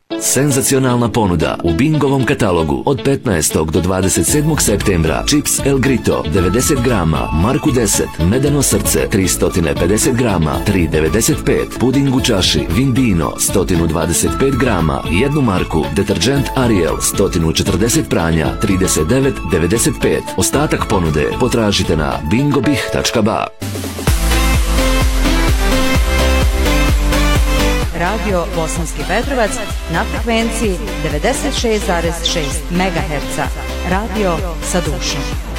Senzacionalna ponuda u Bingovom katalogu od 15. do 27. septembra. Čips El Grito 90 grama, Marku 10, medeno srce 350 grama, 3,95. Puding u čaši Vindino 125 grama, 1 marku. Deterđent Ariel 140 pranja 39,95. Ostatak ponude potražite na bingobih.ba. Radio Bosanski Petrovac na frekvenciji 96,6 MHz. Radio sa dušom.